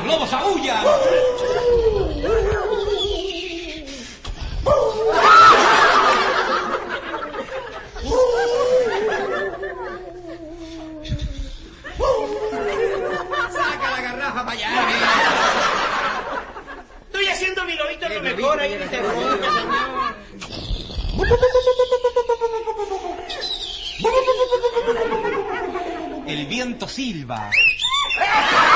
¡Los lobos aúllan! ¡Saca la garrafa para allá! Estoy haciendo mi lobito lo mejor ahí en este bosque, señor. El viento silba.